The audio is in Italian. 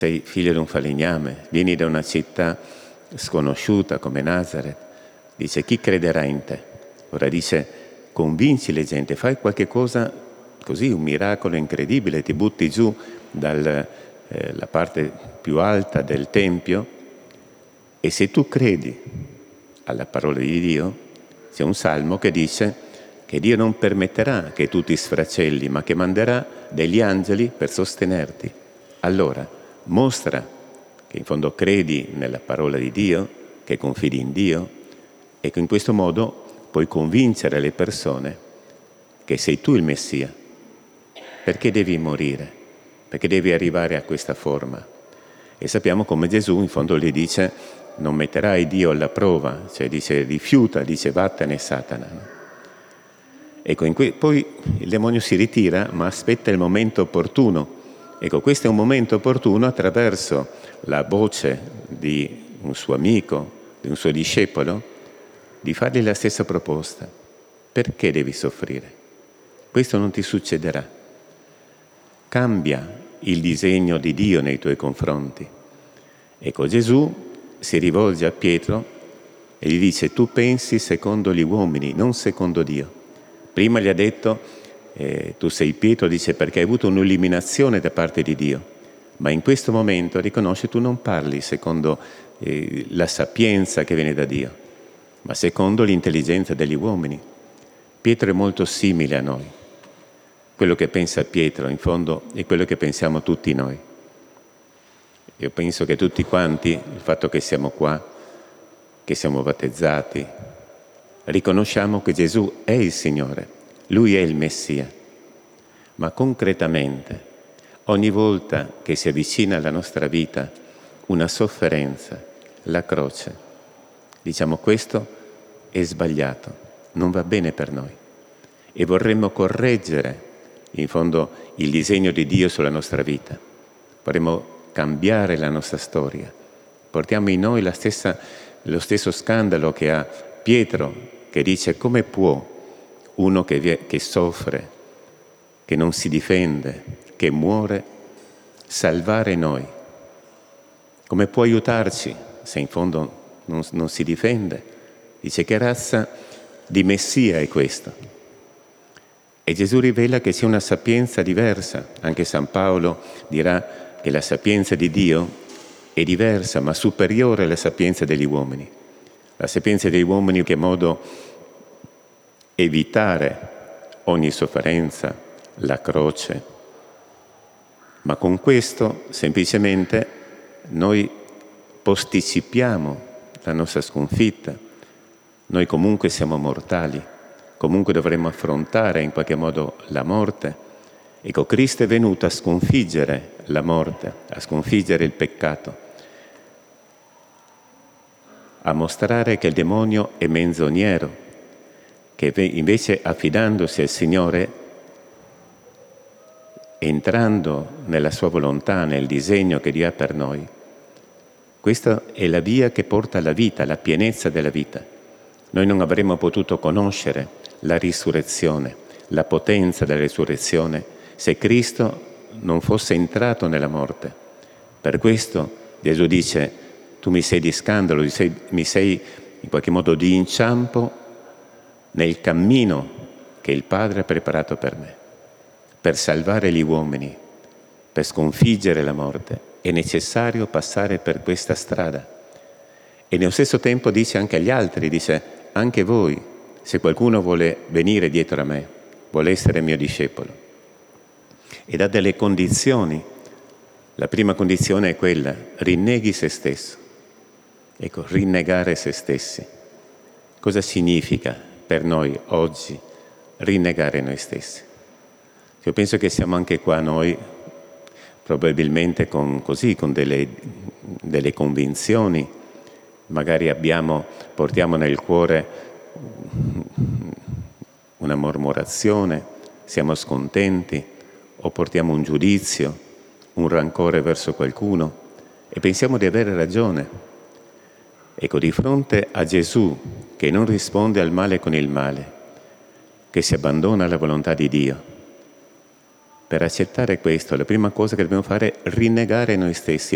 sei figlio di un falegname, vieni da una città sconosciuta come Nazareth. Dice, chi crederà in te? Ora dice, convinci le gente, fai qualche cosa così, un miracolo incredibile, ti butti giù dalla parte più alta del Tempio e se tu credi alla parola di Dio, c'è un salmo che dice che Dio non permetterà che tu ti sfracelli, ma che manderà degli angeli per sostenerti. Allora, mostra che in fondo credi nella parola di Dio, che confidi in Dio e che in questo modo puoi convincere le persone che sei tu il Messia. Perché devi morire? Perché devi arrivare a questa forma? E sappiamo come Gesù in fondo gli dice non metterai Dio alla prova, cioè dice rifiuta, dice vattene Satana. No? Ecco, poi il demonio si ritira ma aspetta il momento opportuno. Ecco, questo è un momento opportuno attraverso la voce di un suo amico, di un suo discepolo, di fargli la stessa proposta. Perché devi soffrire? Questo non ti succederà. Cambia il disegno di Dio nei tuoi confronti. Ecco, Gesù si rivolge a Pietro e gli dice tu pensi secondo gli uomini, non secondo Dio. Prima gli ha detto tu sei Pietro, dice perché hai avuto un'illuminazione da parte di Dio, ma in questo momento riconosce tu non parli secondo la sapienza che viene da Dio, ma secondo l'intelligenza degli uomini. Pietro è molto simile a noi. Quello che pensa Pietro, in fondo, è quello che pensiamo tutti noi. Io penso che tutti quanti, il fatto che siamo qua, che siamo battezzati, riconosciamo che Gesù è il Signore, Lui è il Messia. Ma concretamente, ogni volta che si avvicina alla nostra vita una sofferenza, la croce, diciamo questo è sbagliato, non va bene per noi. E vorremmo correggere, in fondo, il disegno di Dio sulla nostra vita. Vorremmo cambiare la nostra storia. Portiamo in noi lo stesso scandalo che ha Pietro, che dice come può uno che soffre, che non si difende, che muore, salvare noi? Come può aiutarci se in fondo non si difende? Dice che razza di Messia è questo? E Gesù rivela che c'è una sapienza diversa. Anche San Paolo dirà che la sapienza di Dio è diversa, ma superiore alla sapienza degli uomini. La sapienza degli uomini in che modo evitare ogni sofferenza, la croce. Ma con questo semplicemente noi posticipiamo la nostra sconfitta. Noi comunque siamo mortali, comunque dovremo affrontare in qualche modo la morte. Ecco, Cristo è venuto a sconfiggere la morte, a sconfiggere il peccato, a mostrare che il demonio è menzognero, che invece affidandosi al Signore, entrando nella sua volontà, nel disegno che Dio ha per noi, questa è la via che porta alla vita, alla pienezza della vita. Noi non avremmo potuto conoscere la risurrezione, la potenza della risurrezione, se Cristo non fosse entrato nella morte. Per questo Gesù dice, tu mi sei di scandalo, mi sei in qualche modo di inciampo nel cammino che il Padre ha preparato per me. Per salvare gli uomini, per sconfiggere la morte, è necessario passare per questa strada. E nello stesso tempo dice anche agli altri, dice, anche voi, se qualcuno vuole venire dietro a me, vuole essere mio discepolo. E dà delle condizioni. La prima condizione è quella, rinneghi se stesso. Ecco, rinnegare se stessi. Cosa significa per noi oggi rinnegare noi stessi? Io penso che siamo anche qua noi, probabilmente con delle convinzioni, magari portiamo nel cuore una mormorazione, siamo scontenti o portiamo un giudizio, un rancore verso qualcuno e pensiamo di avere ragione. Ecco, di fronte a Gesù che non risponde al male con il male, che si abbandona alla volontà di Dio, per accettare questo, la prima cosa che dobbiamo fare è rinnegare noi stessi,